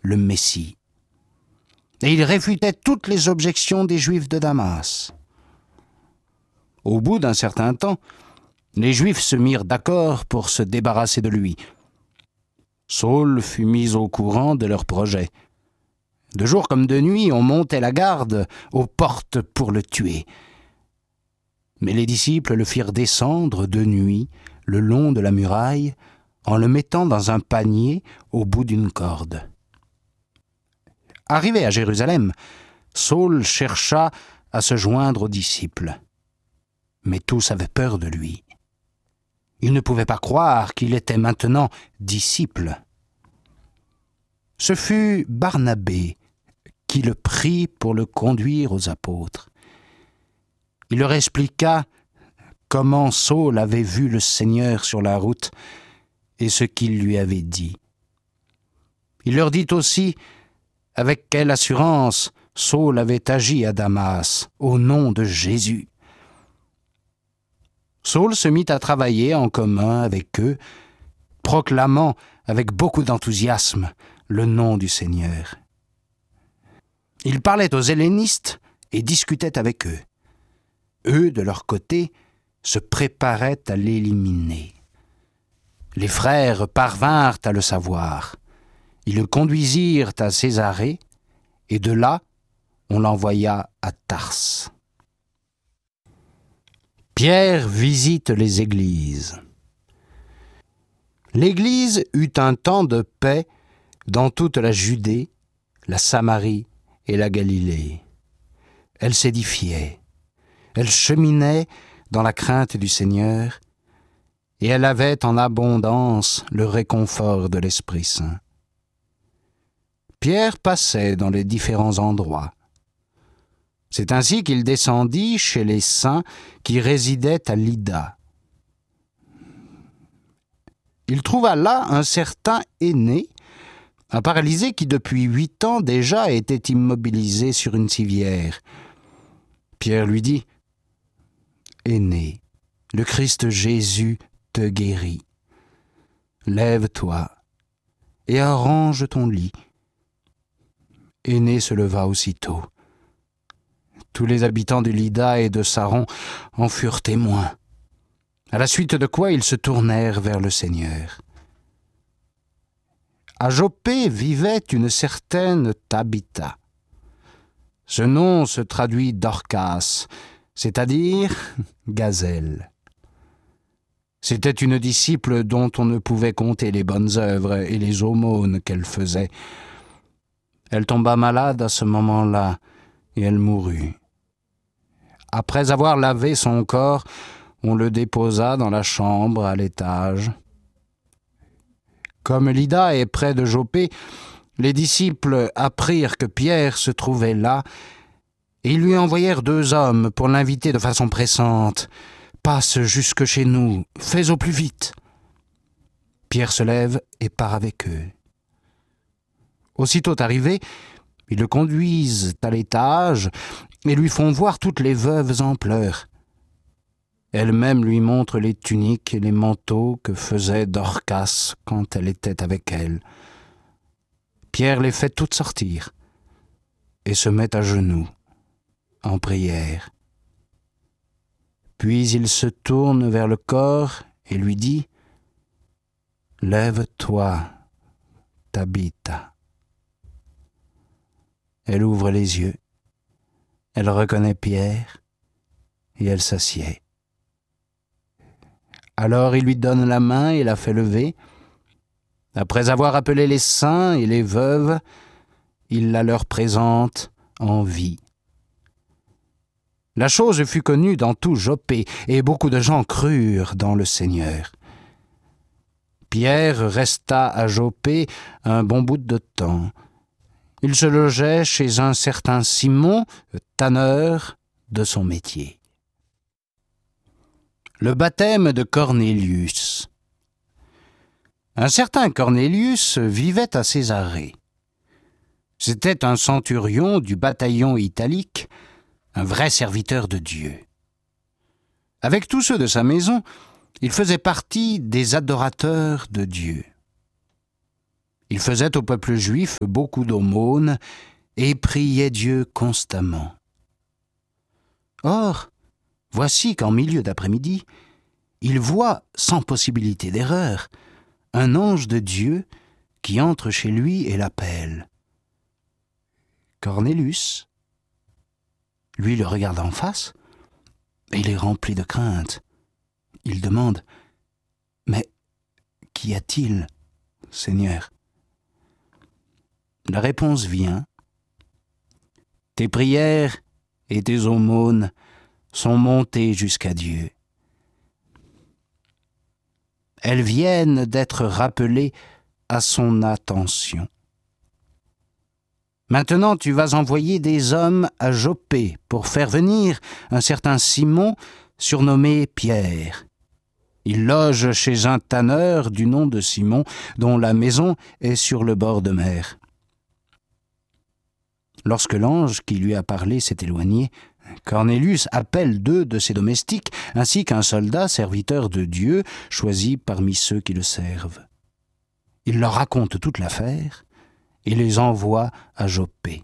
le Messie. Et il réfutait toutes les objections des Juifs de Damas. Au bout d'un certain temps, les Juifs se mirent d'accord pour se débarrasser de lui. Saül fut mis au courant de leur projet. De jour comme de nuit, on montait la garde aux portes pour le tuer. Mais les disciples le firent descendre de nuit le long de la muraille en le mettant dans un panier au bout d'une corde. Arrivé à Jérusalem, Saül chercha à se joindre aux disciples. Mais tous avaient peur de lui. Ils ne pouvaient pas croire qu'il était maintenant disciple. Ce fut Barnabé qui le prit pour le conduire aux apôtres. Il leur expliqua comment Saül avait vu le Seigneur sur la route et ce qu'il lui avait dit. Il leur dit aussi avec quelle assurance Saül avait agi à Damas au nom de Jésus. Saül se mit à travailler en commun avec eux, proclamant avec beaucoup d'enthousiasme le nom du Seigneur. Il parlait aux hellénistes et discutait avec eux. Eux, de leur côté, se préparaient à l'éliminer. Les frères parvinrent à le savoir. Ils le conduisirent à Césarée, et de là, on l'envoya à Tarse. Pierre visite les églises. L'Église eut un temps de paix dans toute la Judée, la Samarie et la Galilée. Elle s'édifiait, elle cheminait dans la crainte du Seigneur, et elle avait en abondance le réconfort de l'Esprit Saint. Pierre passait dans les différents endroits. C'est ainsi qu'il descendit chez les saints qui résidaient à Lydda. Il trouva là un certain Énée, un paralysé qui depuis 8 ans déjà était immobilisé sur une civière. Pierre lui dit « Énée, le Christ Jésus te guérit. Lève-toi et arrange ton lit. » Énée se leva aussitôt. Tous les habitants de Lydda et de Saron en furent témoins, à la suite de quoi ils se tournèrent vers le Seigneur. À Joppé vivait une certaine Tabitha. Ce nom se traduit Dorcas, c'est-à-dire gazelle. C'était une disciple dont on ne pouvait compter les bonnes œuvres et les aumônes qu'elle faisait. Elle tomba malade à ce moment-là et elle mourut. Après avoir lavé son corps, on le déposa dans la chambre à l'étage. Comme Lydda est près de Joppé, les disciples apprirent que Pierre se trouvait là et ils lui envoyèrent 2 hommes pour l'inviter de façon pressante. « Passe jusque chez nous, fais au plus vite !» Pierre se lève et part avec eux. Aussitôt arrivés, ils le conduisent à l'étage et lui font voir toutes les veuves en pleurs. Elle-même lui montre les tuniques et les manteaux que faisait Dorcas quand elle était avec elle. Pierre les fait toutes sortir et se met à genoux, en prière. Puis il se tourne vers le corps et lui dit « Lève-toi, Tabitha ». Elle ouvre les yeux, elle reconnaît Pierre et elle s'assied. Alors il lui donne la main et la fait lever. Après avoir appelé les saints et les veuves, il la leur présente en vie. La chose fut connue dans tout Joppé, et beaucoup de gens crurent dans le Seigneur. Pierre resta à Joppé un bon bout de temps. Il se logeait chez un certain Simon, tanneur de son métier. Le baptême de Cornélius. Un certain Cornélius vivait à Césarée. C'était un centurion du bataillon italique, un vrai serviteur de Dieu. Avec tous ceux de sa maison, il faisait partie des adorateurs de Dieu. Il faisait au peuple juif beaucoup d'aumônes et priait Dieu constamment. Or, voici qu'en milieu d'après-midi, il voit, sans possibilité d'erreur, un ange de Dieu qui entre chez lui et l'appelle. Cornélus, lui le regarde en face, et il est rempli de crainte. Il demande « Mais qu'y a-t-il, Seigneur ?» La réponse vient « Tes prières et tes aumônes sont montées jusqu'à Dieu. Elles viennent d'être rappelées à son attention. Maintenant, tu vas envoyer des hommes à Joppé pour faire venir un certain Simon, surnommé Pierre. Il loge chez un tanneur du nom de Simon, dont la maison est sur le bord de mer. » Lorsque l'ange qui lui a parlé s'est éloigné, Cornélus appelle 2 de ses domestiques, ainsi qu'un soldat serviteur de Dieu, choisi parmi ceux qui le servent. Il leur raconte toute l'affaire et les envoie à Joppé.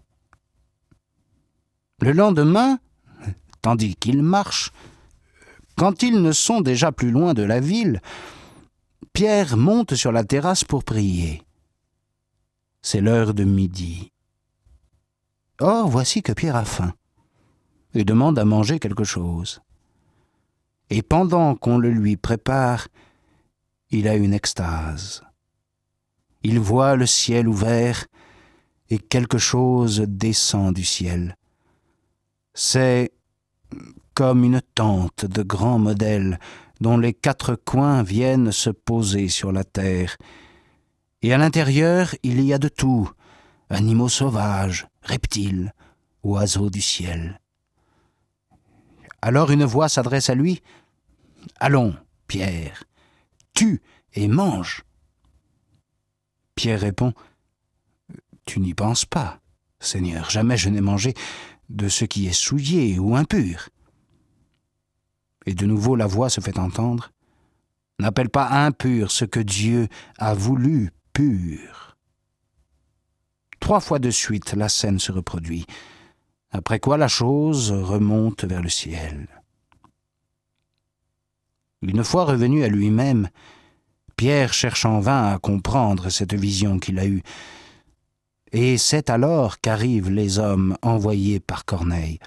Le lendemain, tandis qu'ils marchent, quand ils ne sont déjà plus loin de la ville, Pierre monte sur la terrasse pour prier. C'est l'heure de midi. Or, voici que Pierre a faim et demande à manger quelque chose. Et pendant qu'on le lui prépare, il a une extase. Il voit le ciel ouvert et quelque chose descend du ciel. C'est comme une tente de grand modèle dont les 4 coins viennent se poser sur la terre. Et à l'intérieur, il y a de tout, animaux sauvages, reptiles, oiseaux du ciel. Alors une voix s'adresse à lui. « Allons, Pierre, tue et mange. » Pierre répond « Tu n'y penses pas, Seigneur, jamais je n'ai mangé de ce qui est souillé ou impur. » Et de nouveau la voix se fait entendre. « N'appelle pas impur ce que Dieu a voulu pur. » 3 fois de suite, la scène se reproduit, après quoi la chose remonte vers le ciel. Une fois revenu à lui-même, Pierre cherche en vain à comprendre cette vision qu'il a eue. Et c'est alors qu'arrivent les hommes envoyés par Corneille.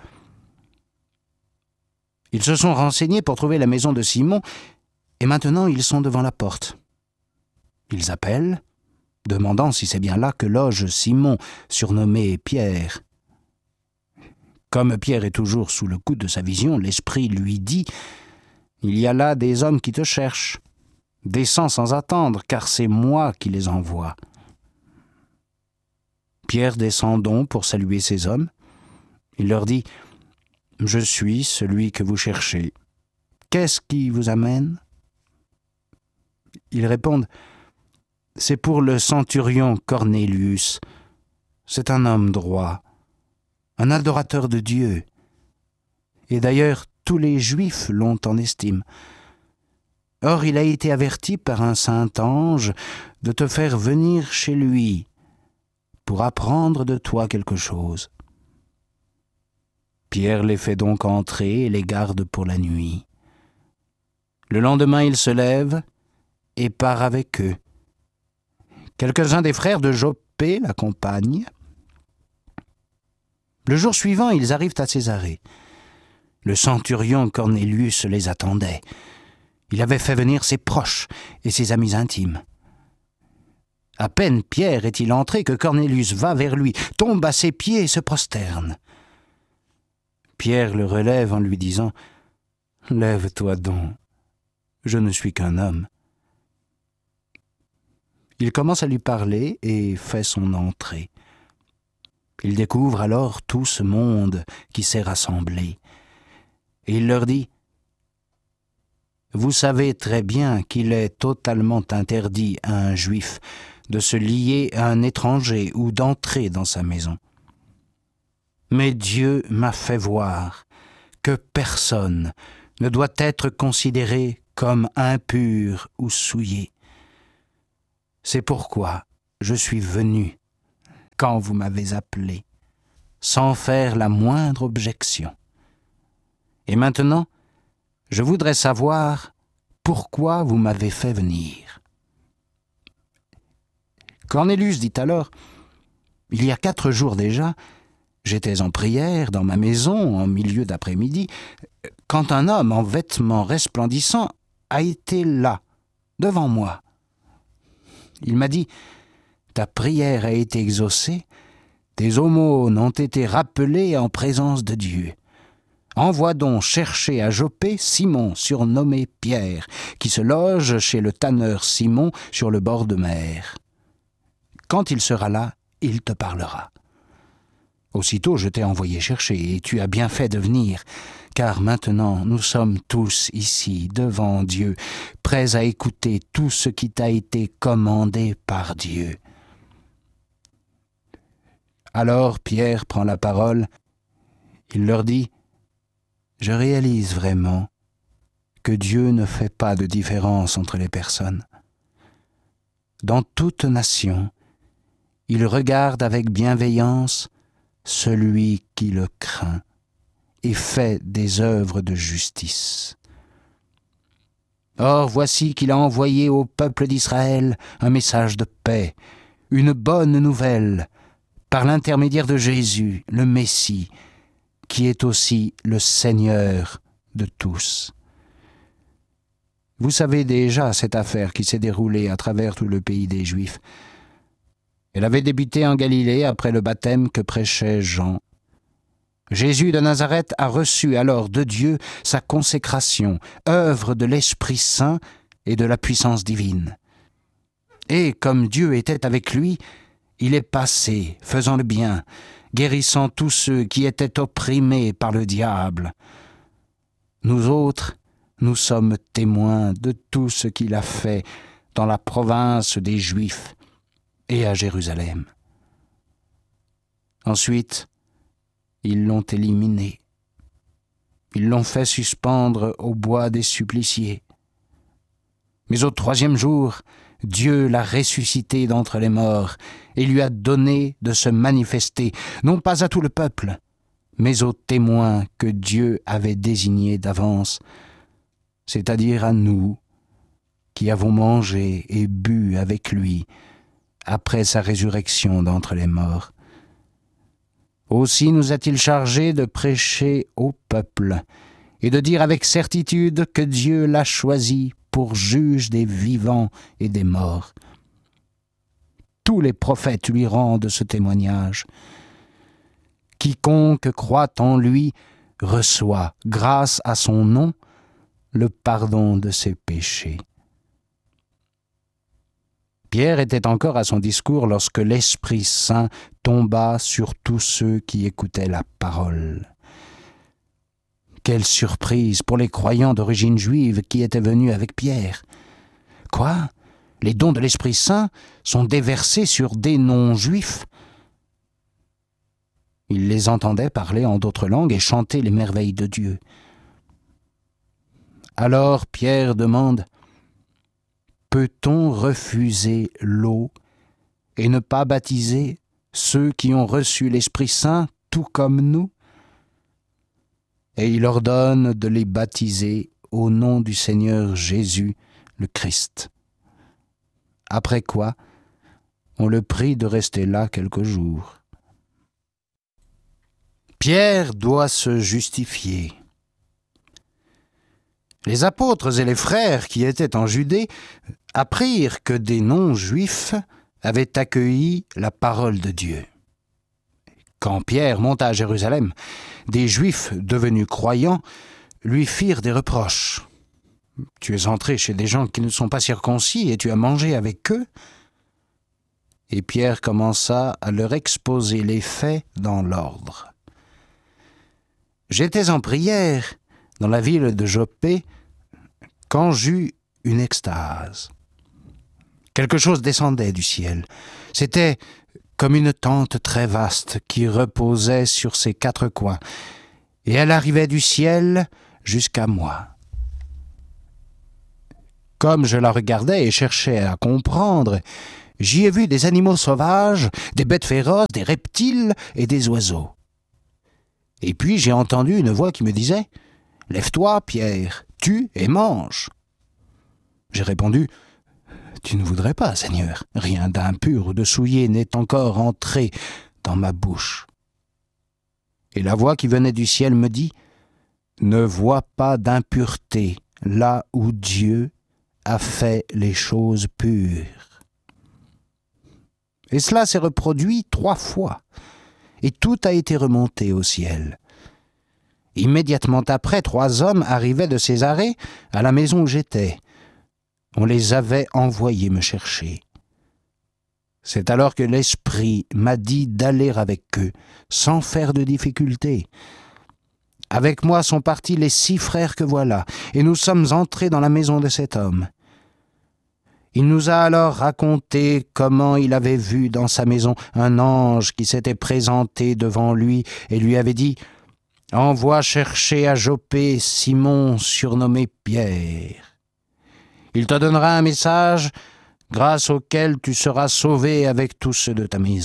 Ils se sont renseignés pour trouver la maison de Simon, et maintenant ils sont devant la porte. Ils appellent, demandant si c'est bien là que loge Simon, surnommé Pierre. Comme Pierre est toujours sous le coup de sa vision, l'esprit lui dit « Il y a là des hommes qui te cherchent. Descends sans attendre, car c'est moi qui les envoie. » Pierre descend donc pour saluer ces hommes. Il leur dit « Je suis celui que vous cherchez. Qu'est-ce qui vous amène ?» Ils répondent « C'est pour le centurion Cornelius. C'est un homme droit, un adorateur de Dieu. Et d'ailleurs, tous les Juifs l'ont en estime. Or, il a été averti par un saint ange de te faire venir chez lui pour apprendre de toi quelque chose. » Pierre les fait donc entrer et les garde pour la nuit. Le lendemain, il se lève et part avec eux. Quelques-uns des frères de Joppé l'accompagnent. Le jour suivant, ils arrivent à Césarée. Le centurion Cornelius les attendait. Il avait fait venir ses proches et ses amis intimes. À peine Pierre est-il entré que Cornelius va vers lui, tombe à ses pieds et se prosterne. Pierre le relève en lui disant « Lève-toi donc, je ne suis qu'un homme. » Il commence à lui parler et fait son entrée. Il découvre alors tout ce monde qui s'est rassemblé. Et il leur dit « Vous savez très bien qu'il est totalement interdit à un juif de se lier à un étranger ou d'entrer dans sa maison. Mais Dieu m'a fait voir que personne ne doit être considéré comme impur ou souillé. C'est pourquoi je suis venu quand vous m'avez appelé, sans faire la moindre objection. Et maintenant, je voudrais savoir pourquoi vous m'avez fait venir. » Cornelius dit alors, « Il y a 4 jours déjà, j'étais en prière dans ma maison en milieu d'après-midi, quand un homme en vêtements resplendissants a été là, devant moi. Il m'a dit, « Ta prière a été exaucée, tes aumônes ont été rappelées en présence de Dieu. Envoie donc chercher à Joppé Simon, surnommé Pierre, qui se loge chez le tanneur Simon sur le bord de mer. Quand il sera là, il te parlera. » Aussitôt je t'ai envoyé chercher, et tu as bien fait de venir, car maintenant nous sommes tous ici, devant Dieu, prêts à écouter tout ce qui t'a été commandé par Dieu. Alors Pierre prend la parole, il leur dit, « Je réalise vraiment que Dieu ne fait pas de différence entre les personnes. Dans toute nation, il regarde avec bienveillance celui qui le craint et fait des œuvres de justice. Or, voici qu'il a envoyé au peuple d'Israël un message de paix, une bonne nouvelle, par l'intermédiaire de Jésus, le Messie, qui est aussi le Seigneur de tous. Vous savez déjà cette affaire qui s'est déroulée à travers tout le pays des Juifs. Elle avait débuté en Galilée après le baptême que prêchait Jean. Jésus de Nazareth a reçu alors de Dieu sa consécration, œuvre de l'Esprit Saint et de la puissance divine. Et comme Dieu était avec lui, il est passé, faisant le bien, guérissant tous ceux qui étaient opprimés par le diable. Nous autres, nous sommes témoins de tout ce qu'il a fait dans la province des Juifs et à Jérusalem. Ensuite, ils l'ont éliminé. Ils l'ont fait suspendre au bois des suppliciés. Mais au 3e jour, Dieu l'a ressuscité d'entre les morts et lui a donné de se manifester, non pas à tout le peuple, mais aux témoins que Dieu avait désignés d'avance, c'est-à-dire à nous, qui avons mangé et bu avec lui après sa résurrection d'entre les morts. Aussi nous a-t-il chargé de prêcher au peuple et de dire avec certitude que Dieu l'a choisi pour juge des vivants et des morts. Tous les prophètes lui rendent ce témoignage. Quiconque croit en lui reçoit, grâce à son nom, le pardon de ses péchés. Pierre était encore à son discours lorsque l'Esprit Saint tomba sur tous ceux qui écoutaient la parole. Quelle surprise pour les croyants d'origine juive qui étaient venus avec Pierre. Quoi ? Les dons de l'Esprit Saint sont déversés sur des non-juifs ? Ils les entendaient parler en d'autres langues et chanter les merveilles de Dieu. Alors Pierre demande, « Peut-on refuser l'eau et ne pas baptiser ceux qui ont reçu l'Esprit Saint tout comme nous ?» Et il ordonne de les baptiser au nom du Seigneur Jésus, le Christ. Après quoi, on le prie de rester là quelques jours. Pierre doit se justifier. Les apôtres et les frères qui étaient en Judée apprirent que des non-juifs avaient accueilli la parole de Dieu. Quand Pierre monta à Jérusalem, des Juifs devenus croyants lui firent des reproches. « Tu es entré chez des gens qui ne sont pas circoncis et tu as mangé avec eux ?» Et Pierre commença à leur exposer les faits dans l'ordre. « J'étais en prière dans la ville de Joppé quand j'eus une extase. Quelque chose descendait du ciel. C'était comme une tente très vaste qui reposait sur ses 4 coins, et elle arrivait du ciel jusqu'à moi. Comme je la regardais et cherchais à comprendre, J'y ai vu des animaux sauvages, des bêtes féroces, des reptiles et des oiseaux. Et puis j'ai entendu une voix qui me disait « Lève-toi, Pierre, tue et mange !» J'ai répondu « Tu ne voudrais pas, Seigneur, rien d'impur ou de souillé n'est encore entré dans ma bouche. » Et la voix qui venait du ciel me dit « Ne vois pas d'impureté là où Dieu a fait les choses pures. » Et cela s'est reproduit 3 fois, et tout a été remonté au ciel. Immédiatement après, 3 hommes arrivaient de Césarée à la maison où j'étais. On les avait envoyés me chercher. C'est alors que l'Esprit m'a dit d'aller avec eux, sans faire de difficulté. Avec moi sont partis les 6 frères que voilà, et nous sommes entrés dans la maison de cet homme. Il nous a alors raconté comment il avait vu dans sa maison un ange qui s'était présenté devant lui et lui avait dit « Envoie chercher à Joppé Simon surnommé Pierre. Il te donnera un message grâce auquel tu seras sauvé avec tous ceux de ta maison. »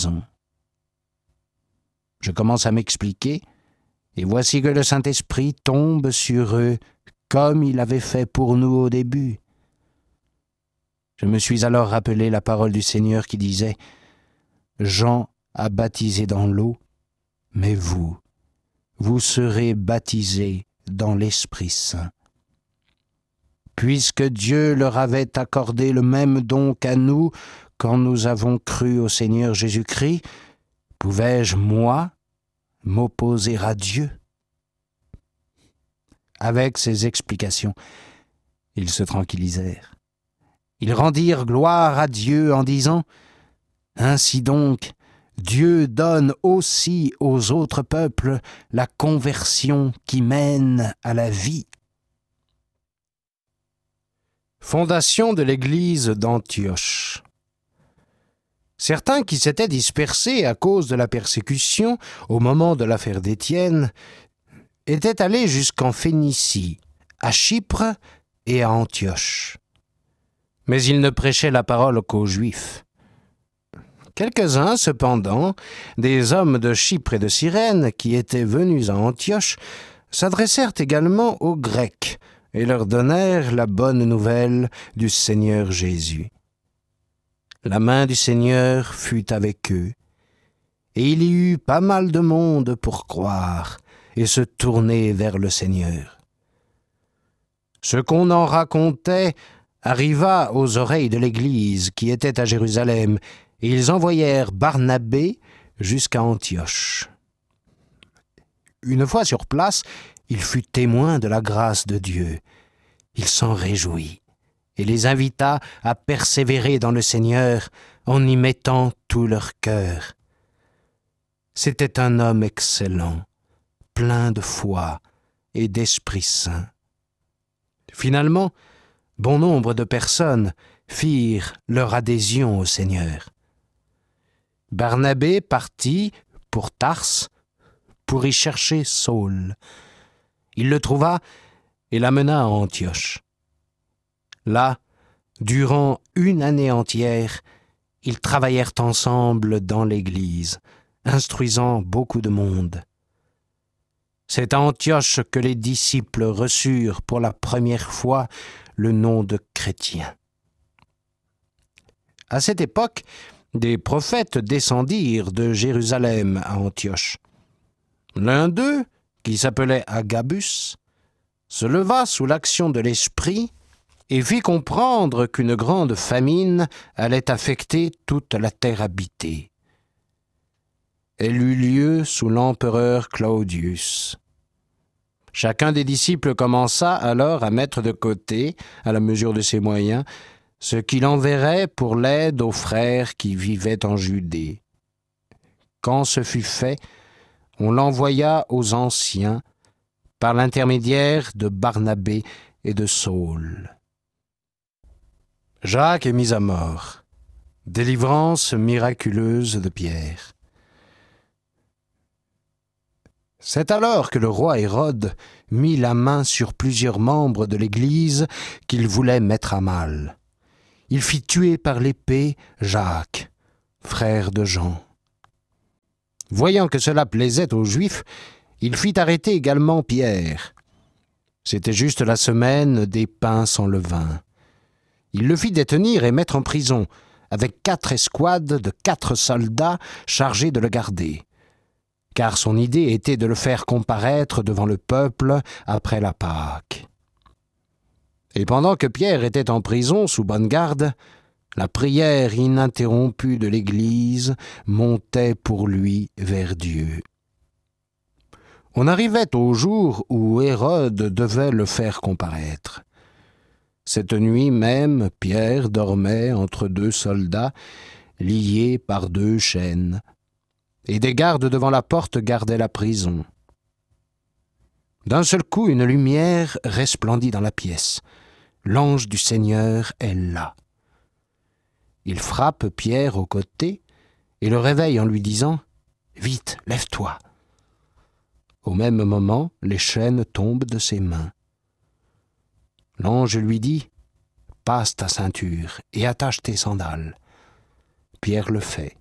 Je commence à m'expliquer, et voici que le Saint-Esprit tombe sur eux comme il avait fait pour nous au début. Je me suis alors rappelé la parole du Seigneur qui disait « Jean a baptisé dans l'eau, mais vous serez baptisés dans l'Esprit Saint. » Puisque Dieu leur avait accordé le même don qu'à nous quand nous avons cru au Seigneur Jésus-Christ, pouvais-je, moi, m'opposer à Dieu? Avec ces explications, ils se tranquillisèrent. Ils rendirent gloire à Dieu en disant « Ainsi donc, Dieu donne aussi aux autres peuples la conversion qui mène à la vie. » Fondation de l'église d'Antioche. Certains qui s'étaient dispersés à cause de la persécution au moment de l'affaire d'Étienne étaient allés jusqu'en Phénicie, à Chypre et à Antioche. Mais ils ne prêchaient la parole qu'aux Juifs. Quelques-uns, cependant, des hommes de Chypre et de Cyrène qui étaient venus à Antioche, s'adressèrent également aux Grecs et leur donnèrent la bonne nouvelle du Seigneur Jésus. La main du Seigneur fut avec eux, et il y eut pas mal de monde pour croire et se tourner vers le Seigneur. Ce qu'on en racontait arriva aux oreilles de l'Église qui était à Jérusalem, et ils envoyèrent Barnabé jusqu'à Antioche. Une fois sur place, il fut témoin de la grâce de Dieu. Il s'en réjouit et les invita à persévérer dans le Seigneur en y mettant tout leur cœur. C'était un homme excellent, plein de foi et d'Esprit Saint. Finalement, bon nombre de personnes firent leur adhésion au Seigneur. Barnabé partit pour Tarse pour y chercher Saul. Il le trouva et l'amena à Antioche. Là, durant 1 année entière, ils travaillèrent ensemble dans l'Église, instruisant beaucoup de monde. C'est à Antioche que les disciples reçurent pour la première fois le nom de chrétiens. À cette époque, des prophètes descendirent de Jérusalem à Antioche. L'un d'eux, qui s'appelait Agabus, se leva sous l'action de l'Esprit et fit comprendre qu'une grande famine allait affecter toute la terre habitée. Elle eut lieu sous l'empereur Claudius. Chacun des disciples commença alors à mettre de côté, à la mesure de ses moyens, ce qu'il enverrait pour l'aide aux frères qui vivaient en Judée. Quand ce fut fait, on l'envoya aux anciens par l'intermédiaire de Barnabé et de Saul. Jacques est mis à mort. Délivrance miraculeuse de Pierre. C'est alors que le roi Hérode mit la main sur plusieurs membres de l'Église qu'il voulait mettre à mal. il fit tuer par l'épée Jacques, frère de Jean. Voyant que cela plaisait aux Juifs, il fit arrêter également Pierre. C'était juste la semaine des pains sans levain. Il le fit détenir et mettre en prison, avec 4 escouades de 4 soldats chargés de le garder, car son idée était de le faire comparaître devant le peuple après la Pâque. Et pendant que Pierre était en prison sous bonne garde, la prière ininterrompue de l'Église montait pour lui vers Dieu. On arrivait au jour où Hérode devait le faire comparaître. Cette nuit même, Pierre dormait entre 2 soldats, liés par 2 chaînes, et des gardes devant la porte gardaient la prison. D'un seul coup, une lumière resplendit dans la pièce. L'ange du Seigneur est là. Il frappe Pierre au côté et le réveille en lui disant « Vite, lève-toi !» Au même moment, les chaînes tombent de ses mains. L'ange lui dit « Passe ta ceinture et attache tes sandales. » Pierre le fait.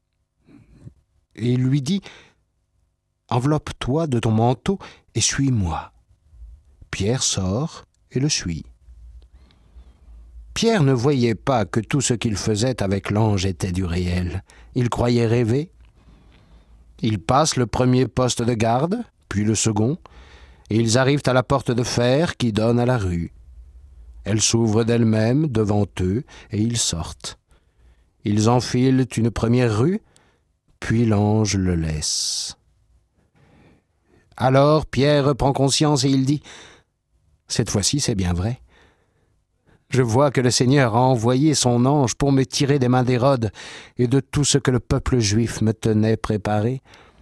Et il lui dit « Enveloppe-toi de ton manteau et suis-moi. » Pierre sort et le suit. Pierre ne voyait pas que tout ce qu'il faisait avec l'ange était du réel. Il croyait rêver. Ils passent le premier poste de garde, puis le second, et ils arrivent à la porte de fer qui donne à la rue. Elle s'ouvre d'elle-même devant eux, et ils sortent. Ils enfilent une première rue, puis l'ange le laisse. Alors Pierre prend conscience et il dit « Cette fois-ci, c'est bien vrai. Je vois que le Seigneur a envoyé son ange pour me tirer des mains d'Hérode et de tout ce que le peuple juif me tenait préparé. »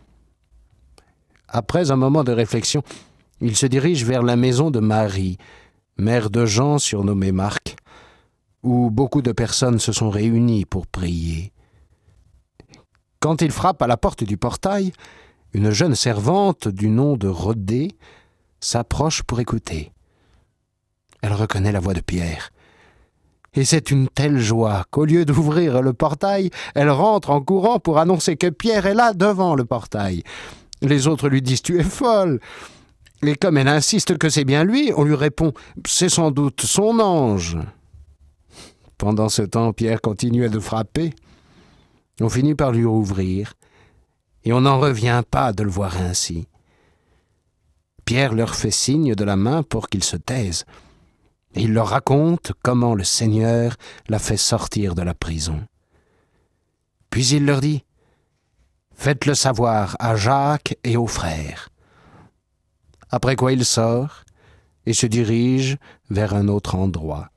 Après un moment de réflexion, il se dirige vers la maison de Marie, mère de Jean surnommé Marc, où beaucoup de personnes se sont réunies pour prier. Quand il frappe à la porte du portail, une jeune servante du nom de Rhodée s'approche pour écouter. Elle reconnaît la voix de Pierre. Et c'est une telle joie qu'au lieu d'ouvrir le portail, elle rentre en courant pour annoncer que Pierre est là devant le portail. Les autres lui disent « Tu es folle !» Et comme elle insiste que c'est bien lui, on lui répond « C'est sans doute son ange !» Pendant ce temps, Pierre continuait de frapper. On finit par lui ouvrir, et on n'en revient pas de le voir ainsi. Pierre leur fait signe de la main pour qu'ils se taisent. Et il leur raconte comment le Seigneur l'a fait sortir de la prison. Puis il leur dit « Faites-le savoir à Jacques et aux frères. » Après quoi il sort et se dirige vers un autre endroit.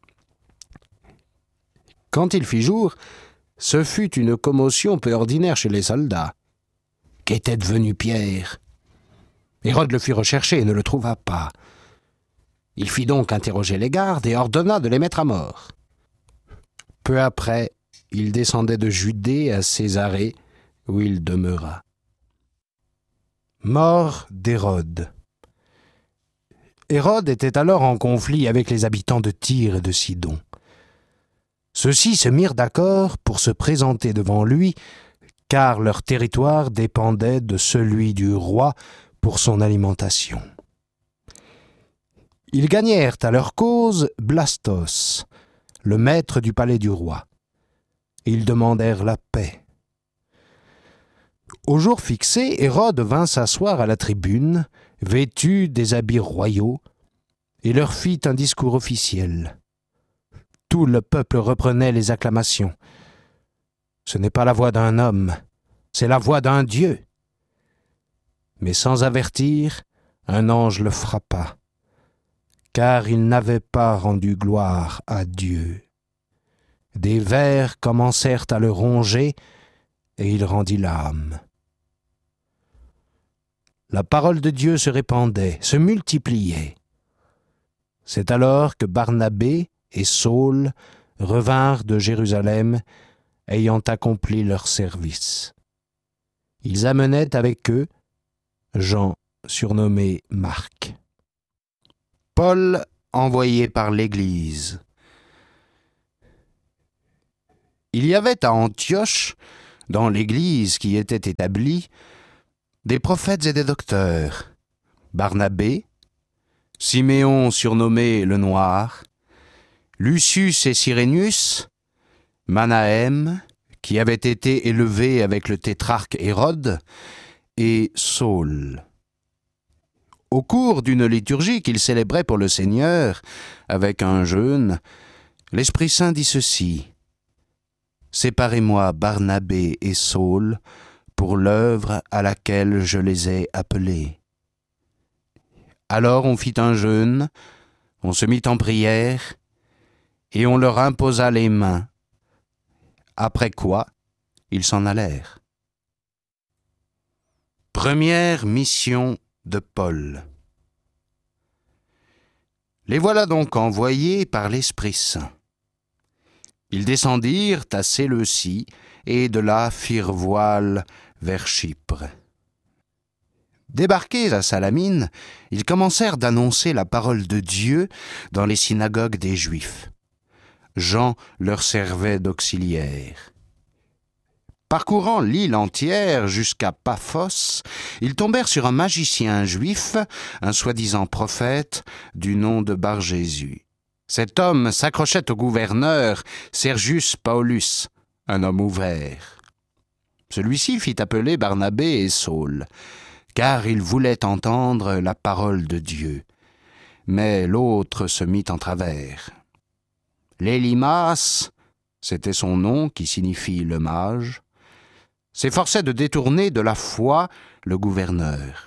Quand il fit jour, ce fut une commotion peu ordinaire chez les soldats. Qu'était devenu Pierre? Hérode le fit rechercher et ne le trouva pas. Il fit donc interroger les gardes et ordonna de les mettre à mort. Peu après, il descendait de Judée à Césarée, où il demeura. Mort d'Hérode. Hérode était alors en conflit avec les habitants de Tyr et de Sidon. Ceux-ci se mirent d'accord pour se présenter devant lui, car leur territoire dépendait de celui du roi pour son alimentation. Ils gagnèrent à leur cause Blastos, le maître du palais du roi, et ils demandèrent la paix. Au jour fixé, Hérode vint s'asseoir à la tribune, vêtu des habits royaux, et leur fit un discours officiel. Tout le peuple reprenait les acclamations. Ce n'est pas la voix d'un homme, c'est la voix d'un Dieu. Mais sans avertir, un ange le frappa, car il n'avait pas rendu gloire à Dieu. Des vers commencèrent à le ronger, et il rendit l'âme. La parole de Dieu se répandait, se multipliait. C'est alors que Barnabé et Saul revinrent de Jérusalem, ayant accompli leur service. Ils amenaient avec eux Jean, surnommé Marc. Paul, envoyé par l'Église. Il y avait à Antioche, dans l'église qui était établie, des prophètes et des docteurs, Barnabé, Siméon surnommé le Noir, Lucius et Cyrénius, Manahem, qui avait été élevé avec le tétrarque Hérode, et Saul. Au cours d'une liturgie qu'il célébrait pour le Seigneur, avec un jeûne, l'Esprit Saint dit ceci: « Séparez-moi Barnabé et Saul pour l'œuvre à laquelle je les ai appelés. » Alors on fit un jeûne, on se mit en prière, et on leur imposa les mains, après quoi ils s'en allèrent. Première mission de Paul. Les voilà donc envoyés par l'Esprit Saint. Ils descendirent à Séleucie et de là firent voile vers Chypre. Débarqués à Salamine, ils commencèrent d'annoncer la parole de Dieu dans les synagogues des Juifs. Jean leur servait d'auxiliaire. Parcourant l'île entière jusqu'à Paphos, ils tombèrent sur un magicien juif, un soi-disant prophète, du nom de Bar-Jésus. Cet homme s'accrochait au gouverneur Sergius Paulus, un homme ouvert. Celui-ci fit appeler Barnabé et Saul, car il voulait entendre la parole de Dieu. Mais l'autre se mit en travers. L'Élimas, c'était son nom qui signifie le mage, s'efforçait de détourner de la foi le gouverneur.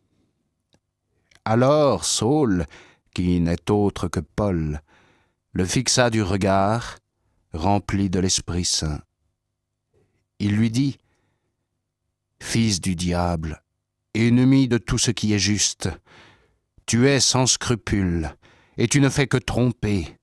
Alors Saul, qui n'est autre que Paul, le fixa du regard, rempli de l'Esprit Saint. Il lui dit: « Fils du diable, ennemi de tout ce qui est juste, tu es sans scrupule, et tu ne fais que tromper.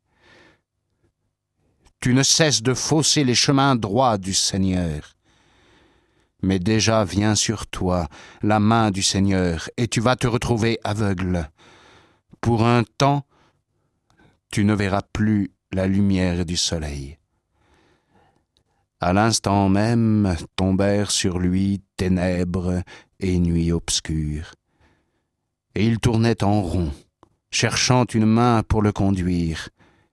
Tu ne cesses de fausser les chemins droits du Seigneur. Mais déjà vient sur toi la main du Seigneur, et tu vas te retrouver aveugle. Pour un temps, tu ne verras plus la lumière du soleil. » À l'instant même tombèrent sur lui ténèbres et nuit obscure. Et il tournait en rond, cherchant une main pour le conduire.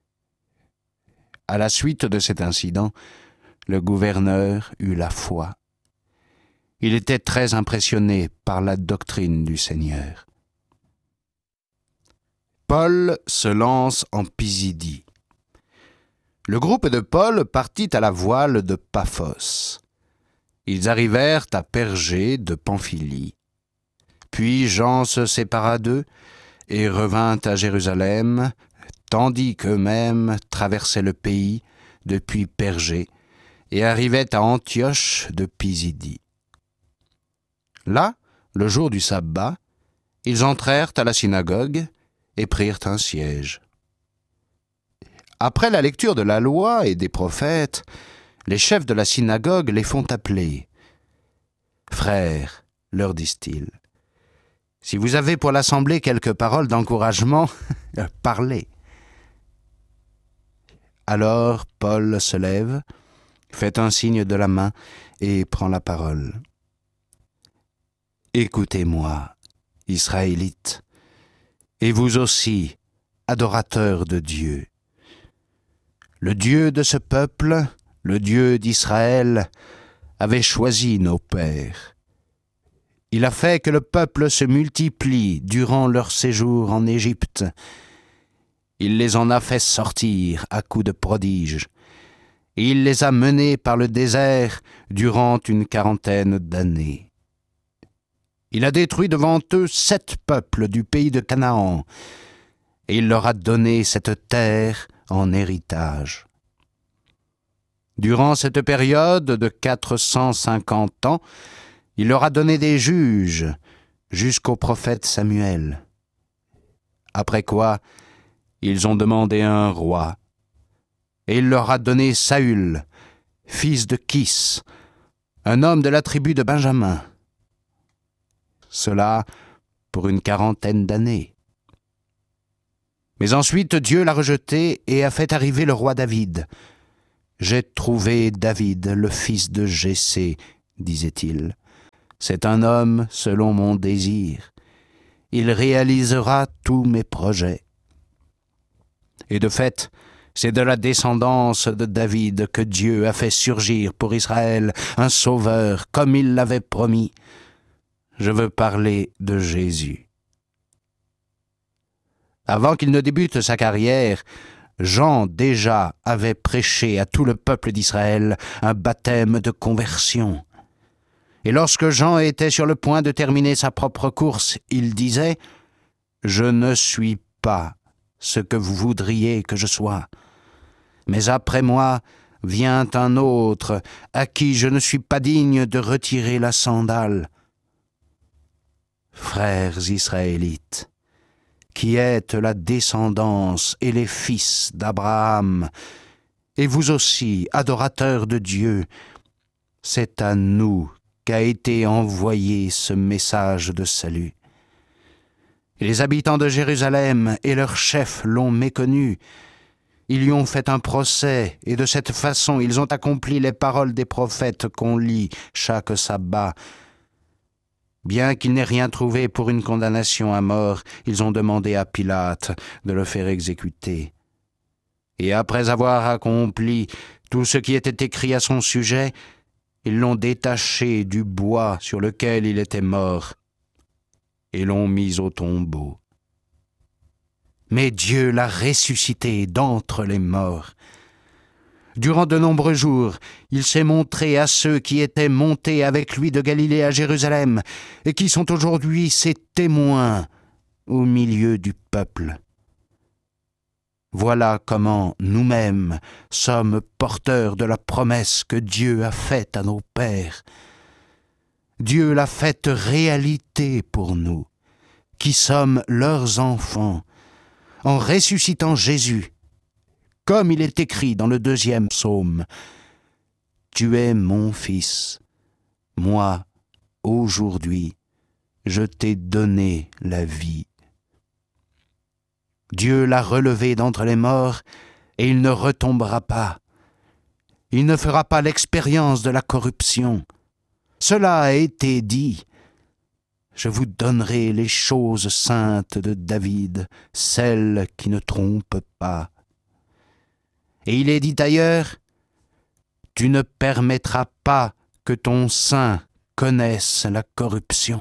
À la suite de cet incident, le gouverneur eut la foi. Il était très impressionné par la doctrine du Seigneur. Paul se lance en Pisidie. Le groupe de Paul partit à la voile de Paphos. Ils arrivèrent à Pergé de Pamphylie. Puis Jean se sépara d'eux et revint à Jérusalem, tandis qu'eux-mêmes traversaient le pays depuis Pergé et arrivaient à Antioche de Pisidie. Là, le jour du sabbat, ils entrèrent à la synagogue et prirent un siège. Après la lecture de la loi et des prophètes, les chefs de la synagogue les font appeler. « Frères, leur disent-ils, si vous avez pour l'assemblée quelques paroles d'encouragement, parlez. » Alors Paul se lève, fait un signe de la main et prend la parole. « Écoutez-moi, Israélites, et vous aussi, adorateurs de Dieu. Le Dieu de ce peuple, le Dieu d'Israël, avait choisi nos pères. Il a fait que le peuple se multiplie durant leur séjour en Égypte. Il les en a fait sortir à coups de prodiges, et il les a menés par le désert durant une 40aine d'années. Il a détruit devant eux 7 peuples du pays de Canaan, et il leur a donné cette terre en héritage. Durant cette période de 450 ans, il leur a donné des juges jusqu'au prophète Samuel. Après quoi, ils ont demandé un roi, et il leur a donné Saül, fils de Kis, un homme de la tribu de Benjamin. Cela pour une 40aine d'années. Mais ensuite Dieu l'a rejeté et a fait arriver le roi David. « J'ai trouvé David, le fils de Jessé, disait-il. C'est un homme selon mon désir. Il réalisera tous mes projets. » Et de fait, c'est de la descendance de David que Dieu a fait surgir pour Israël un sauveur, comme il l'avait promis. Je veux parler de Jésus. Avant qu'il ne débute sa carrière, Jean déjà avait prêché à tout le peuple d'Israël un baptême de conversion. Et lorsque Jean était sur le point de terminer sa propre course, il disait « Je ne suis pas ce que vous voudriez que je sois. Mais après moi vient un autre à qui je ne suis pas digne de retirer la sandale. » Frères israélites, qui êtes la descendance et les fils d'Abraham, et vous aussi, adorateurs de Dieu, c'est à nous qu'a été envoyé ce message de salut. Et les habitants de Jérusalem et leurs chefs l'ont méconnu. Ils lui ont fait un procès, et de cette façon ils ont accompli les paroles des prophètes qu'on lit chaque sabbat. Bien qu'ils n'aient rien trouvé pour une condamnation à mort, ils ont demandé à Pilate de le faire exécuter. Et après avoir accompli tout ce qui était écrit à son sujet, ils l'ont détaché du bois sur lequel il était mort et l'ont mis au tombeau. Mais Dieu l'a ressuscité d'entre les morts. Durant de nombreux jours, il s'est montré à ceux qui étaient montés avec lui de Galilée à Jérusalem et qui sont aujourd'hui ses témoins au milieu du peuple. Voilà comment nous-mêmes sommes porteurs de la promesse que Dieu a faite à nos pères. Dieu l'a faite réalité pour nous, qui sommes leurs enfants, en ressuscitant Jésus, comme il est écrit dans le 2e psaume. « Tu es mon fils, moi, aujourd'hui, je t'ai donné la vie. » Dieu l'a relevé d'entre les morts et il ne retombera pas. Il ne fera pas l'expérience de la corruption. Cela a été dit. Je vous donnerai les choses saintes de David, celles qui ne trompent pas. Et il est dit ailleurs, tu ne permettras pas que ton sein connaisse la corruption.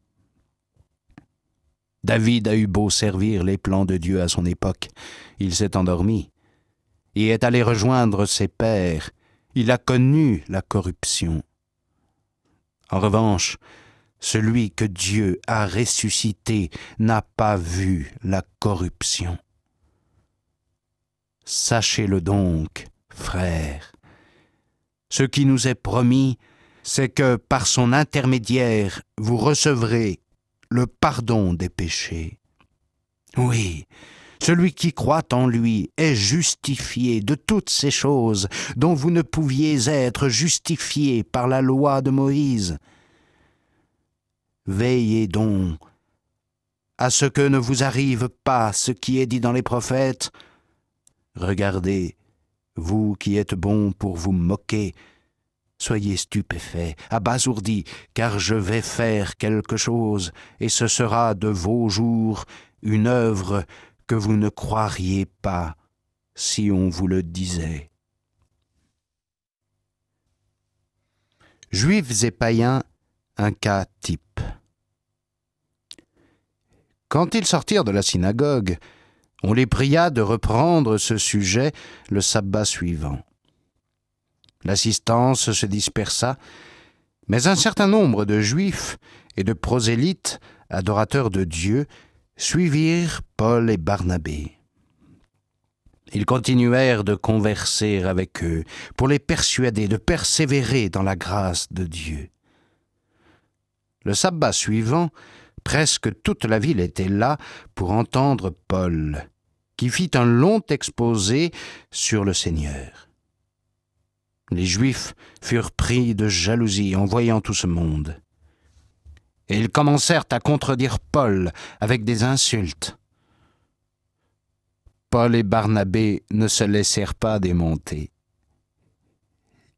David a eu beau servir les plans de Dieu à son époque, il s'est endormi et est allé rejoindre ses pères. Il a connu la corruption. En revanche, celui que Dieu a ressuscité n'a pas vu la corruption. Sachez-le donc, frères, ce qui nous est promis, c'est que par son intermédiaire, vous recevrez le pardon des péchés. Oui, celui qui croit en lui est justifié de toutes ces choses dont vous ne pouviez être justifiés par la loi de Moïse. Veillez donc à ce que ne vous arrive pas ce qui est dit dans les prophètes. Regardez, vous qui êtes bons pour vous moquer, soyez stupéfaits, abasourdis, car je vais faire quelque chose, et ce sera de vos jours une œuvre que vous ne croiriez pas si on vous le disait. Juifs et païens, un cas type. Quand ils sortirent de la synagogue, on les pria de reprendre ce sujet le sabbat suivant. L'assistance se dispersa, mais un certain nombre de Juifs et de prosélytes, adorateurs de Dieu, suivirent Paul et Barnabé. Ils continuèrent de converser avec eux pour les persuader de persévérer dans la grâce de Dieu. Le sabbat suivant, presque toute la ville était là pour entendre Paul, qui fit un long exposé sur le Seigneur. Les Juifs furent pris de jalousie en voyant tout ce monde. Et ils commencèrent à contredire Paul avec des insultes. Paul et Barnabé ne se laissèrent pas démonter.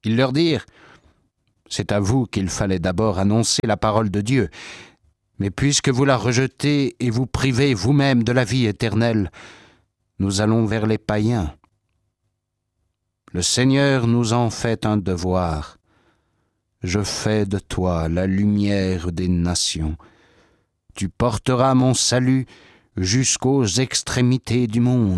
Ils leur dirent : « C'est à vous qu'il fallait d'abord annoncer la parole de Dieu. Mais puisque vous la rejetez et vous privez vous-même de la vie éternelle, nous allons vers les païens. Le Seigneur nous en fait un devoir. Je fais de toi la lumière des nations. Tu porteras mon salut jusqu'aux extrémités du monde. »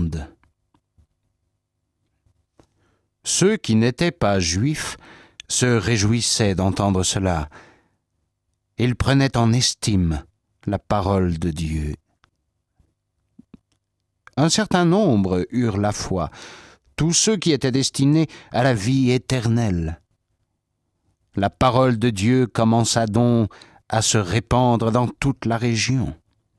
Ceux qui n'étaient pas juifs se réjouissaient d'entendre cela. Ils prenaient en estime la parole de Dieu. Un certain nombre eurent la foi, tous ceux qui étaient destinés à la vie éternelle. La parole de Dieu commença donc à se répandre dans toute la région.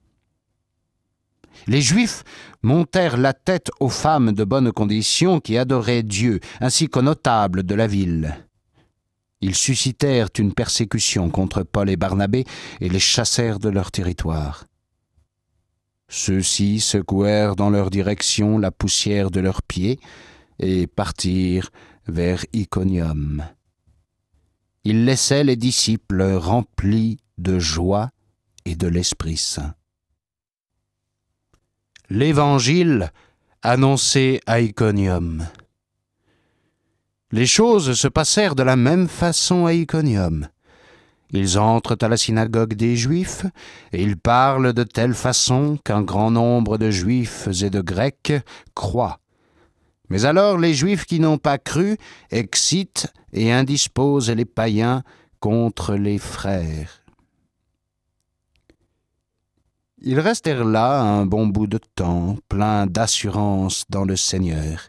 Les Juifs montèrent la tête aux femmes de bonne condition qui adoraient Dieu, ainsi qu'aux notables de la ville. Ils suscitèrent une persécution contre Paul et Barnabé et les chassèrent de leur territoire. Ceux-ci secouèrent dans leur direction la poussière de leurs pieds et partirent vers Iconium. Ils laissaient les disciples remplis de joie et de l'Esprit Saint. L'Évangile annoncé à Iconium. Les choses se passèrent de la même façon à Iconium. Ils entrent à la synagogue des Juifs et ils parlent de telle façon qu'un grand nombre de Juifs et de Grecs croient. Mais alors les Juifs qui n'ont pas cru excitent et indisposent les païens contre les frères. Ils restèrent là un bon bout de temps, pleins d'assurance dans le Seigneur.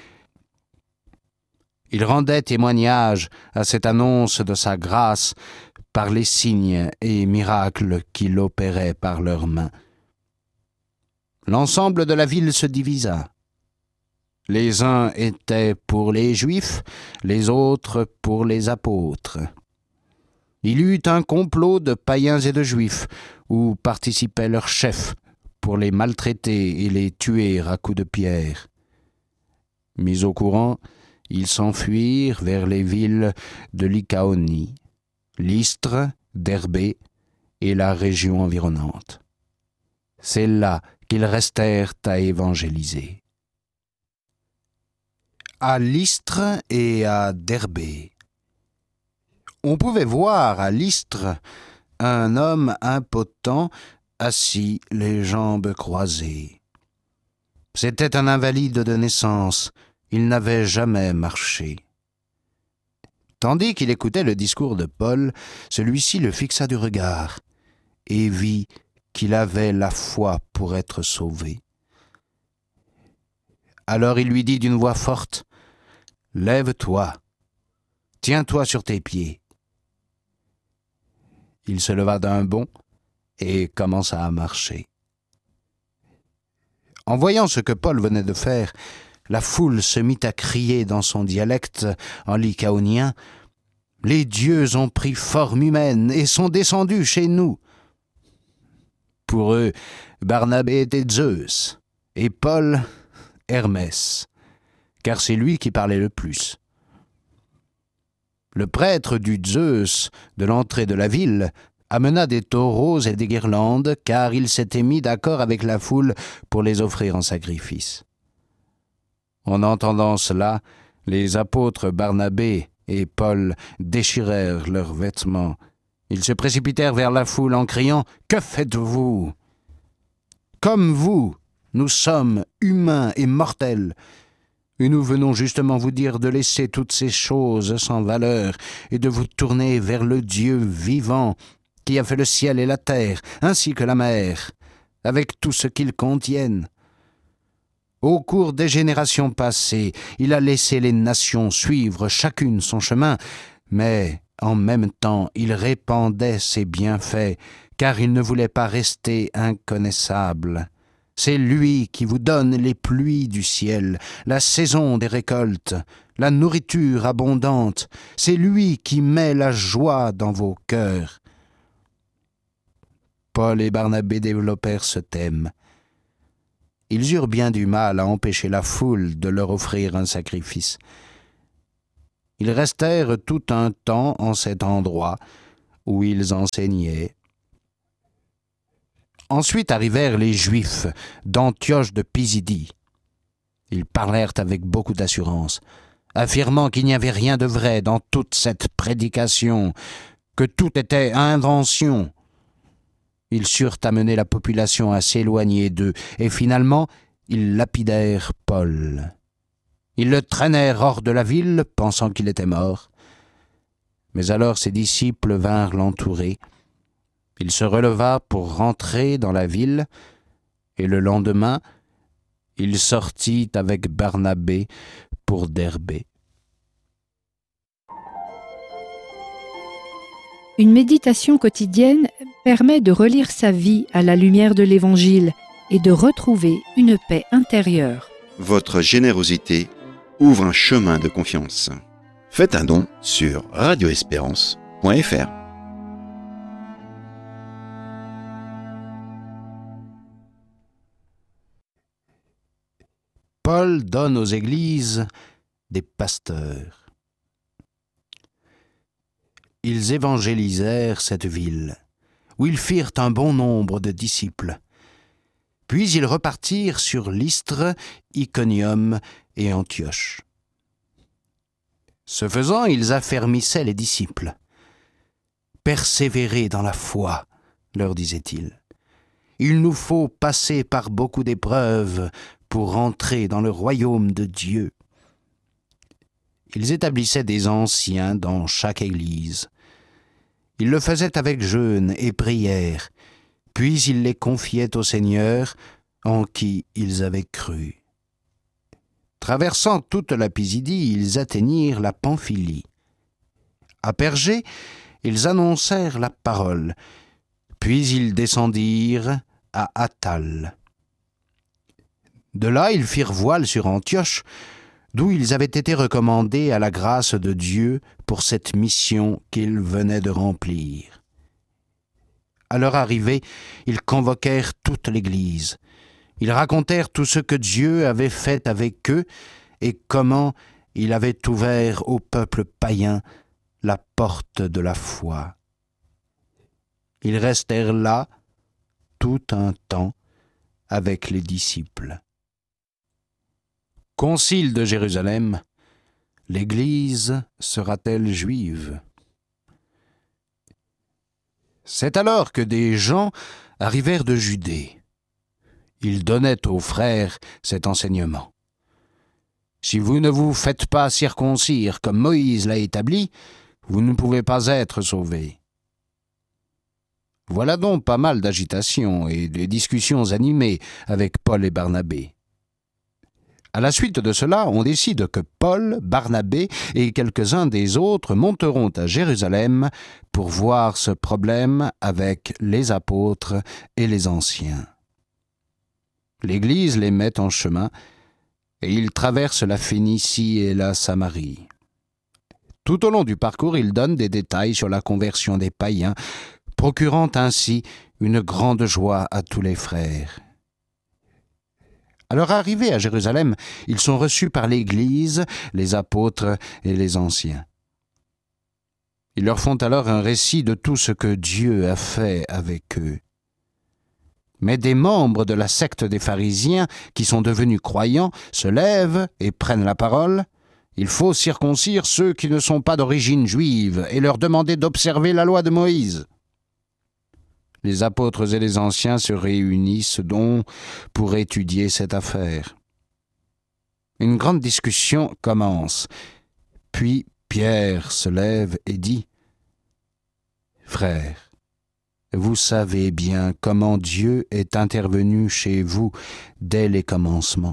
Ils rendaient témoignage à cette annonce de sa grâce par les signes et miracles qu'il opérait par leurs mains. L'ensemble de la ville se divisa. Les uns étaient pour les Juifs, les autres pour les apôtres. Il y eut un complot de païens et de Juifs, où participaient leurs chefs pour les maltraiter et les tuer à coups de pierre. Mis au courant, ils s'enfuirent vers les villes de Lycaonie, Lystre, Derbé et la région environnante. C'est là qu'ils restèrent à évangéliser. À Lystre et à Derbé. On pouvait voir à Lystre un homme impotent assis, les jambes croisées. C'était un invalide de naissance, il n'avait jamais marché. Tandis qu'il écoutait le discours de Paul, celui-ci le fixa du regard et vit qu'il avait la foi pour être sauvé. Alors il lui dit d'une voix forte : « Lève-toi, tiens-toi sur tes pieds. » Il se leva d'un bond et commença à marcher. En voyant ce que Paul venait de faire, la foule se mit à crier dans son dialecte en lycaonien : « Les dieux ont pris forme humaine et sont descendus chez nous. » Pour eux, Barnabé était Zeus et Paul Hermès, car c'est lui qui parlait le plus. Le prêtre du Zeus de l'entrée de la ville amena des taureaux et des guirlandes, car il s'était mis d'accord avec la foule pour les offrir en sacrifice. En entendant cela, les apôtres Barnabé et Paul déchirèrent leurs vêtements. Ils se précipitèrent vers la foule en criant : « Que faites-vous ? Comme vous, nous sommes humains et mortels. Et nous venons justement vous dire de laisser toutes ces choses sans valeur et de vous tourner vers le Dieu vivant qui a fait le ciel et la terre, ainsi que la mer, avec tout ce qu'ils contiennent. Au cours des générations passées, il a laissé les nations suivre chacune son chemin, mais en même temps il répandait ses bienfaits, car il ne voulait pas rester inconnaissable. C'est lui qui vous donne les pluies du ciel, la saison des récoltes, la nourriture abondante. C'est lui qui met la joie dans vos cœurs. » Paul et Barnabé développèrent ce thème. Ils eurent bien du mal à empêcher la foule de leur offrir un sacrifice. Ils restèrent tout un temps en cet endroit où ils enseignaient. Ensuite arrivèrent les Juifs d'Antioche de Pisidie. Ils parlèrent avec beaucoup d'assurance, affirmant qu'il n'y avait rien de vrai dans toute cette prédication, que tout était invention. Ils surent amener la population à s'éloigner d'eux, et finalement, ils lapidèrent Paul. Ils le traînèrent hors de la ville, pensant qu'il était mort. Mais alors ses disciples vinrent l'entourer. Il se releva pour rentrer dans la ville, et le lendemain, il sortit avec Barnabé pour Derbé. Une méditation quotidienne permet de relire sa vie à la lumière de l'Évangile et de retrouver une paix intérieure. Votre générosité ouvre un chemin de confiance. Faites un don sur radioespérance.fr. Paul donne aux églises des pasteurs. Ils évangélisèrent cette ville, où ils firent un bon nombre de disciples. Puis ils repartirent sur Lystre, Iconium et Antioche. Ce faisant, ils affermissaient les disciples. « Persévérez dans la foi », leur disait-il. « Il nous faut passer par beaucoup d'épreuves pour entrer dans le royaume de Dieu. » Ils établissaient des anciens dans chaque église. Ils le faisaient avec jeûne et prière, puis ils les confiaient au Seigneur en qui ils avaient cru. Traversant toute la Pisidie, ils atteignirent la Pamphylie. À Pergé, ils annoncèrent la parole, puis ils descendirent à Attale. De là, ils firent voile sur Antioche, d'où ils avaient été recommandés à la grâce de Dieu pour cette mission qu'ils venaient de remplir. À leur arrivée, ils convoquèrent toute l'Église. Ils racontèrent tout ce que Dieu avait fait avec eux et comment il avait ouvert au peuple païen la porte de la foi. Ils restèrent là tout un temps avec les disciples. Concile de Jérusalem, l'Église sera-t-elle juive? C'est alors que des gens arrivèrent de Judée. Ils donnaient aux frères cet enseignement. Si vous ne vous faites pas circoncire comme Moïse l'a établi, vous ne pouvez pas être sauvés. Voilà donc pas mal d'agitation et de discussions animées avec Paul et Barnabé. À la suite de cela, on décide que Paul, Barnabé et quelques-uns des autres monteront à Jérusalem pour voir ce problème avec les apôtres et les anciens. L'Église les met en chemin et ils traversent la Phénicie et la Samarie. Tout au long du parcours, ils donnent des détails sur la conversion des païens, procurant ainsi une grande joie à tous les frères. À leur arrivée à Jérusalem, ils sont reçus par l'Église, les apôtres et les anciens. Ils leur font alors un récit de tout ce que Dieu a fait avec eux. Mais des membres de la secte des pharisiens, qui sont devenus croyants, se lèvent et prennent la parole. Il faut circoncire ceux qui ne sont pas d'origine juive et leur demander d'observer la loi de Moïse. Les apôtres et les anciens se réunissent donc pour étudier cette affaire. Une grande discussion commence. Puis Pierre se lève et dit « Frères, vous savez bien comment Dieu est intervenu chez vous dès les commencements.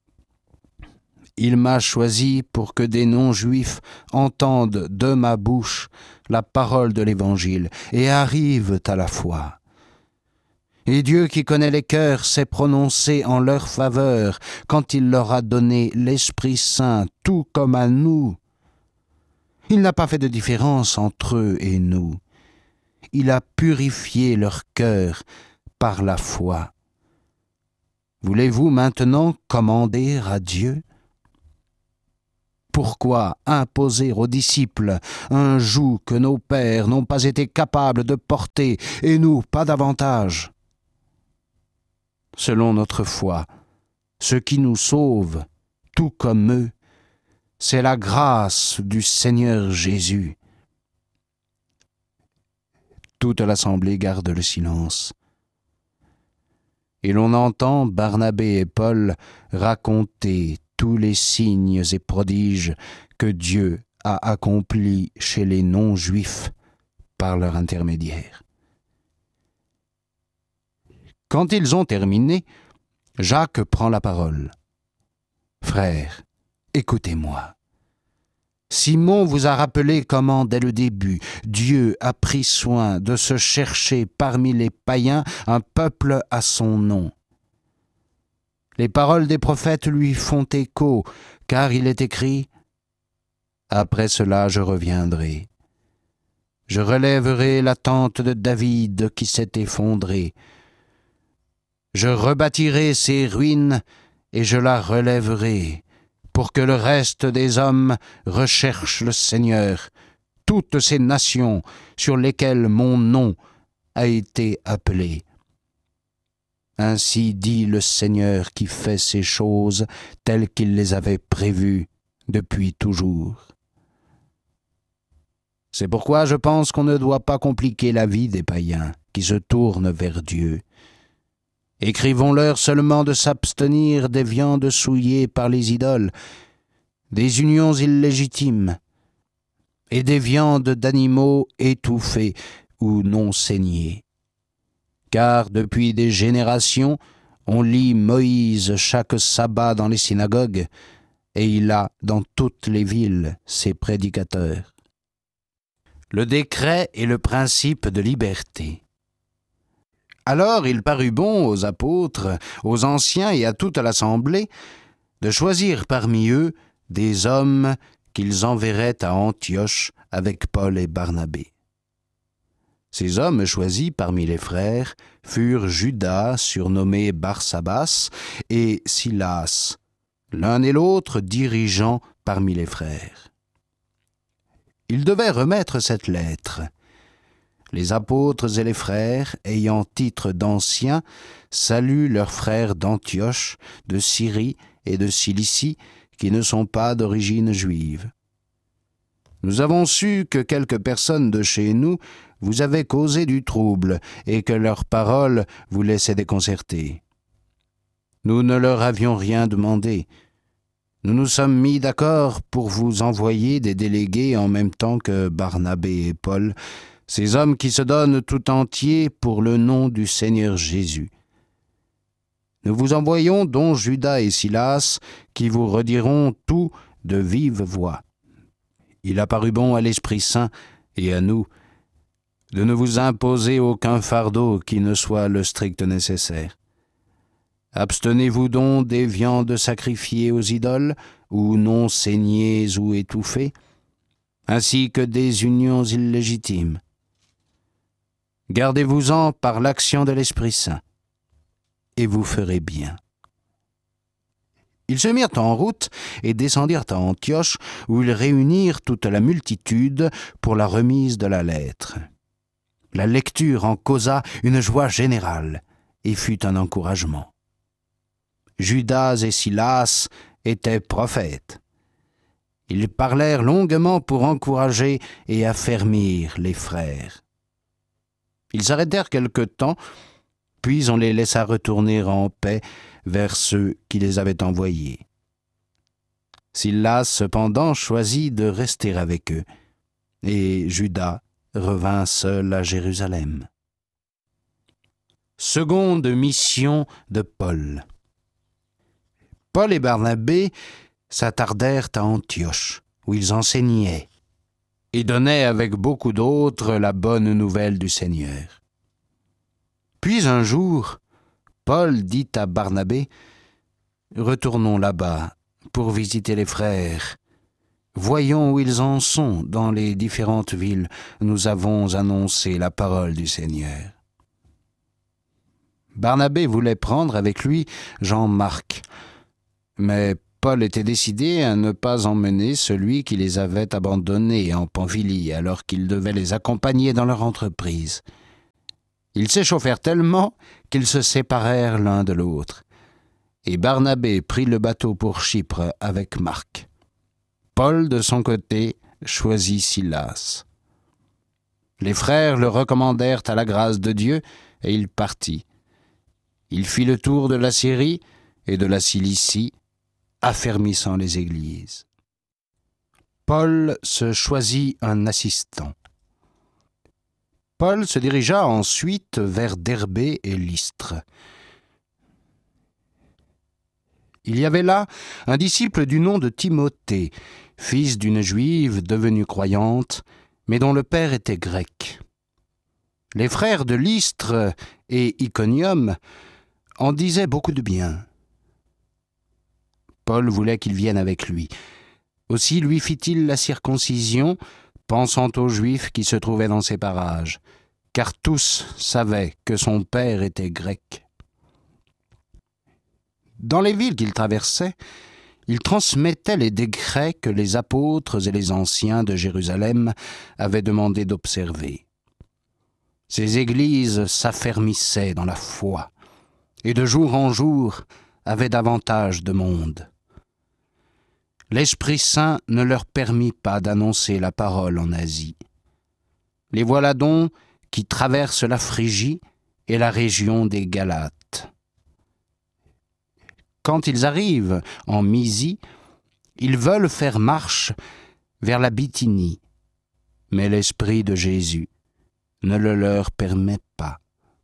Il m'a choisi pour que des non-juifs entendent de ma bouche la parole de l'Évangile et arrivent à la foi. Et Dieu qui connaît les cœurs s'est prononcé en leur faveur quand il leur a donné l'Esprit Saint, tout comme à nous. Il n'a pas fait de différence entre eux et nous. Il a purifié leur cœur par la foi. Voulez-vous maintenant commander à Dieu ? Pourquoi imposer aux disciples un joug que nos pères n'ont pas été capables de porter, et nous pas davantage? Selon notre foi, ce qui nous sauve, tout comme eux, c'est la grâce du Seigneur Jésus. Toute l'assemblée garde le silence. Et l'on entend Barnabé et Paul raconter tous les signes et prodiges que Dieu a accomplis chez les non-juifs par leur intermédiaire. Quand ils ont terminé, Jacques prend la parole. « Frères, écoutez-moi. Simon vous a rappelé comment, dès le début, Dieu a pris soin de se chercher parmi les païens un peuple à son nom. Les paroles des prophètes lui font écho, car il est écrit « Après cela, je reviendrai. Je relèverai la tente de David qui s'est effondrée. Je rebâtirai ses ruines et je la relèverai, pour que le reste des hommes recherche le Seigneur, toutes ces nations sur lesquelles mon nom a été appelé. Ainsi dit le Seigneur qui fait ces choses telles qu'il les avait prévues depuis toujours. C'est pourquoi je pense qu'on ne doit pas compliquer la vie des païens qui se tournent vers Dieu. Écrivons-leur seulement de s'abstenir des viandes souillées par les idoles, des unions illégitimes et des viandes d'animaux étouffés ou non saignés. Car depuis des générations, on lit Moïse chaque sabbat dans les synagogues, et il a dans toutes les villes ses prédicateurs. Le décret est le principe de liberté. Alors il parut bon aux apôtres, aux anciens et à toute l'assemblée de choisir parmi eux des hommes qu'ils enverraient à Antioche avec Paul et Barnabé. Ces hommes choisis parmi les frères furent Judas, surnommé Barsabas, et Silas, l'un et l'autre dirigeants parmi les frères. Ils devaient remettre cette lettre. Les apôtres et les frères, ayant titre d'anciens, saluent leurs frères d'Antioche, de Syrie et de Cilicie, qui ne sont pas d'origine juive. Nous avons su que quelques personnes de chez nous vous avaient causé du trouble et que leurs paroles vous laissaient déconcertés. Nous ne leur avions rien demandé. Nous nous sommes mis d'accord pour vous envoyer des délégués en même temps que Barnabé et Paul, ces hommes qui se donnent tout entiers pour le nom du Seigneur Jésus. Nous vous envoyons donc Judas et Silas, qui vous rediront tout de vive voix. Il a paru bon à l'Esprit Saint et à nous de ne vous imposer aucun fardeau qui ne soit le strict nécessaire. Abstenez-vous donc des viandes sacrifiées aux idoles, ou non saignées ou étouffées, ainsi que des unions illégitimes. Gardez-vous-en par l'action de l'Esprit Saint, et vous ferez bien. Ils se mirent en route et descendirent à Antioche, où ils réunirent toute la multitude pour la remise de la lettre. La lecture en causa une joie générale et fut un encouragement. Judas et Silas étaient prophètes. Ils parlèrent longuement pour encourager et affermir les frères. Ils s'arrêtèrent quelque temps, puis on les laissa retourner en paix vers ceux qui les avaient envoyés. Silas, cependant, choisit de rester avec eux, et Judas revint seul à Jérusalem. Seconde mission de Paul. Paul et Barnabé s'attardèrent à Antioche, où ils enseignaient, et donnaient avec beaucoup d'autres la bonne nouvelle du Seigneur. Puis un jour, Paul dit à Barnabé, « Retournons là-bas pour visiter les frères. Voyons où ils en sont dans les différentes villes. Nous avons annoncé la parole du Seigneur. » Barnabé voulait prendre avec lui Jean-Marc, mais Paul était décidé à ne pas emmener celui qui les avait abandonnés en Pamphylie alors qu'il devait les accompagner dans leur entreprise. Ils s'échauffèrent tellement qu'ils se séparèrent l'un de l'autre. Et Barnabé prit le bateau pour Chypre avec Marc. Paul, de son côté, choisit Silas. Les frères le recommandèrent à la grâce de Dieu et il partit. Il fit le tour de la Syrie et de la Cilicie, affermissant les églises. Paul se choisit un assistant. Paul se dirigea ensuite vers Derbé et Lystre. Il y avait là un disciple du nom de Timothée, fils d'une juive devenue croyante, mais dont le père était grec. Les frères de Lystre et Iconium en disaient beaucoup de bien. Paul voulait qu'il vienne avec lui. Aussi lui fit-il la circoncision, pensant aux Juifs qui se trouvaient dans ces parages, car tous savaient que son père était grec. Dans les villes qu'il traversait, il transmettait les décrets que les apôtres et les anciens de Jérusalem avaient demandé d'observer. Ces églises s'affermissaient dans la foi, et de jour en jour avaient davantage de monde. L'Esprit Saint ne leur permit pas d'annoncer la parole en Asie. Les voilà donc qui traversent la Phrygie et la région des Galates. Quand ils arrivent en Mysie, ils veulent faire marche vers la Bithynie, mais l'Esprit de Jésus ne le leur permet pas.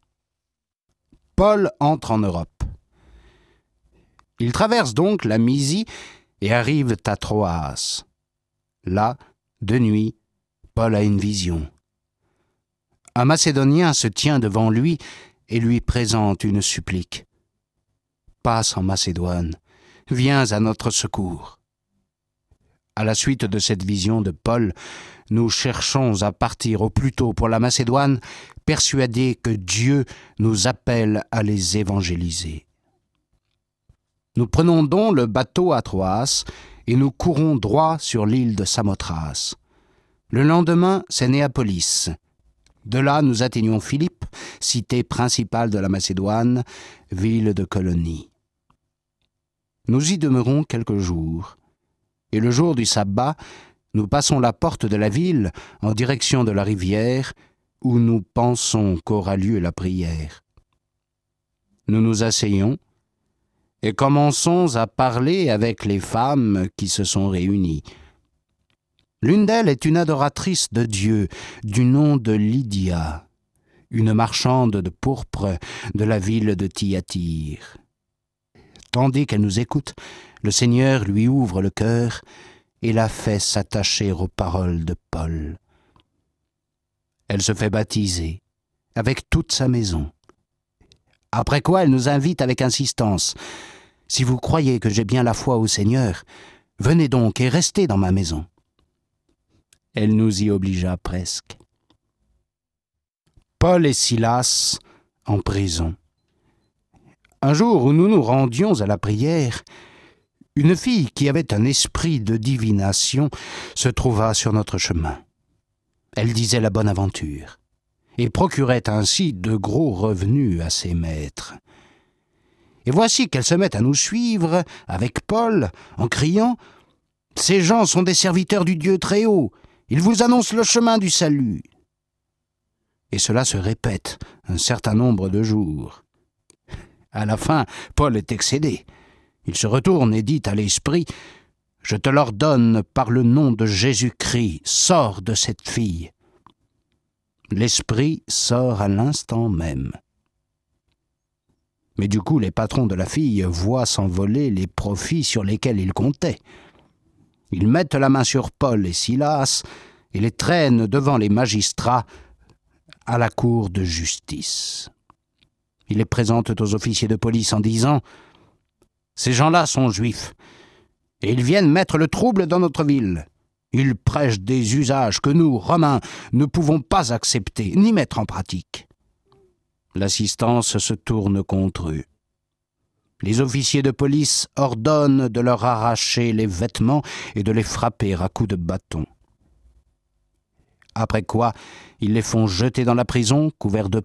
Paul entre en Europe. Ils traversent donc la Mysie et arrivent à Troas. Là, de nuit, Paul a une vision. Un Macédonien se tient devant lui et lui présente une supplique. « Passe en Macédoine, viens à notre secours. » À la suite de cette vision de Paul, nous cherchons à partir au plus tôt pour la Macédoine, persuadés que Dieu nous appelle à les évangéliser. Nous prenons donc le bateau à Troas et nous courons droit sur l'île de Samothrace. Le lendemain, c'est Néapolis. De là, nous atteignons Philippe, cité principale de la Macédoine, ville de colonie. Nous y demeurons quelques jours, et le jour du sabbat, nous passons la porte de la ville en direction de la rivière, où nous pensons qu'aura lieu la prière. Nous nous asseyons et commençons à parler avec les femmes qui se sont réunies. L'une d'elles est une adoratrice de Dieu du nom de Lydia, une marchande de pourpre de la ville de Thyatire. Tandis qu'elle nous écoute, le Seigneur lui ouvre le cœur et la fait s'attacher aux paroles de Paul. Elle se fait baptiser avec toute sa maison. Après quoi, elle nous invite avec insistance. « Si vous croyez que j'ai bien la foi au Seigneur, venez donc et restez dans ma maison. » Elle nous y obligea presque. Paul et Silas en prison. Un jour où nous nous rendions à la prière, une fille qui avait un esprit de divination se trouva sur notre chemin. Elle disait la bonne aventure et procurait ainsi de gros revenus à ses maîtres. Et voici qu'elle se met à nous suivre avec Paul en criant « Ces gens sont des serviteurs du Dieu très haut, ils vous annoncent le chemin du salut. » Et cela se répète un certain nombre de jours. À la fin, Paul est excédé. Il se retourne et dit à l'esprit « Je te l'ordonne par le nom de Jésus-Christ, sors de cette fille. » L'esprit sort à l'instant même. Mais du coup, les patrons de la fille voient s'envoler les profits sur lesquels ils comptaient. Ils mettent la main sur Paul et Silas et les traînent devant les magistrats à la cour de justice. Ils les présentent aux officiers de police en disant « Ces gens-là sont juifs, et ils viennent mettre le trouble dans notre ville. Ils prêchent des usages que nous, Romains, ne pouvons pas accepter ni mettre en pratique. » L'assistance se tourne contre eux. Les officiers de police ordonnent de leur arracher les vêtements et de les frapper à coups de bâton. Après quoi, ils les font jeter dans la prison, couverts de